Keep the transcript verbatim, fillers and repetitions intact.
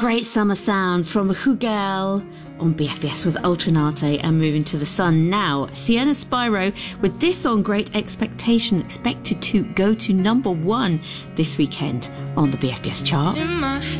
Great summer sound from Hugel on B F B S with Ultranate and Moving to the Sun. Now, Sienna Spyro with this song, Great Expectation, expected to go to number one this weekend on the B F B S chart. In my